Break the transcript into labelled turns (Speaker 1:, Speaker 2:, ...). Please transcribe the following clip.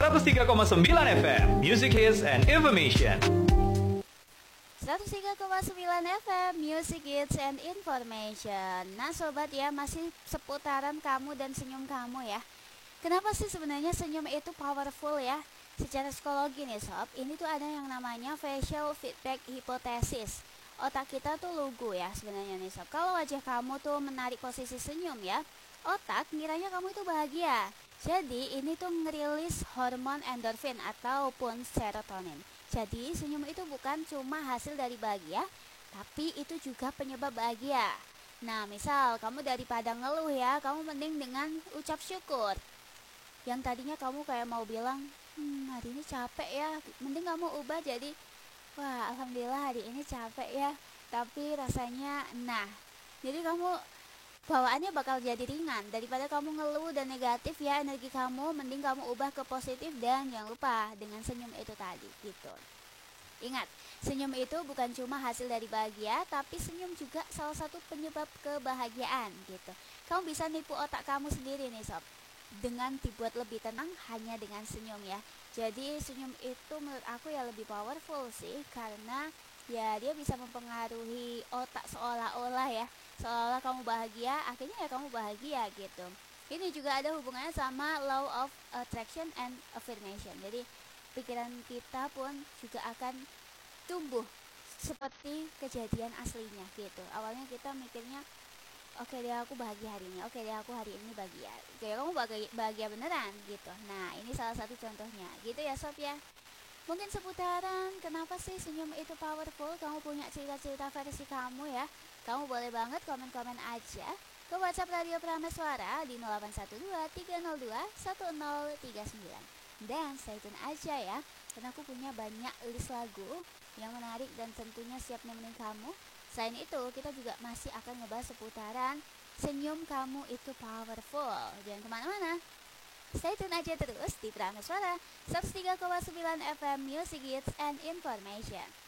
Speaker 1: 103,9 FM Music Hits and Information.
Speaker 2: 103,9 FM Music Hits and Information. Nah sobat ya, masih seputaran kamu dan senyum kamu ya. Kenapa sih sebenarnya senyum itu powerful ya? Secara psikologi nih sob, ini tuh ada yang namanya facial feedback hypothesis. Otak kita tuh lugu ya sebenarnya nih sob. Kalau wajah kamu tuh menarik posisi senyum ya, otak ngiranya kamu itu bahagia. Jadi ini tuh ngerilis hormon endorfin ataupun serotonin. Jadi senyum itu bukan cuma hasil dari bahagia, tapi itu juga penyebab bahagia. Nah misal kamu daripada ngeluh ya, kamu mending dengan ucap syukur. Yang tadinya kamu kayak mau bilang, hari ini capek ya, mending kamu ubah jadi, wah alhamdulillah hari ini capek ya, tapi rasanya jadi kamu bawaannya bakal jadi ringan. Daripada kamu ngeluh dan negatif ya energi kamu, mending kamu ubah ke positif. Dan jangan lupa dengan senyum itu tadi gitu. Ingat, senyum itu bukan cuma hasil dari bahagia, tapi senyum juga salah satu penyebab kebahagiaan gitu. Kamu bisa nipu otak kamu sendiri nih sob, dengan dibuat lebih tenang hanya dengan senyum ya. Jadi senyum itu menurut aku ya lebih powerful sih, karena ya dia bisa mempengaruhi otak seolah-olah ya, seolah-olah kamu bahagia, akhirnya ya kamu bahagia gitu. Ini juga ada hubungannya sama law of attraction and affirmation. Jadi pikiran kita pun juga akan tumbuh seperti kejadian aslinya gitu. Awalnya kita mikirnya, oke deh aku bahagia hari ini, oke deh aku hari ini bahagia, kayak kamu bahagia beneran gitu. Nah ini salah satu contohnya gitu ya sob ya. Mungkin seputaran kenapa sih senyum itu powerful, kamu punya cerita-cerita versi kamu ya. Kamu boleh banget komen-komen aja ke WhatsApp Radio Prameswara di 0812-302-1039. Dan stay tune aja ya, karena aku punya banyak list lagu yang menarik dan tentunya siap nemenin kamu. Selain itu kita juga masih akan ngebahas seputaran senyum kamu itu powerful. Jangan kemana-mana, stay tune aja terus di Prameswara 103,9 FM Music Hits and Information.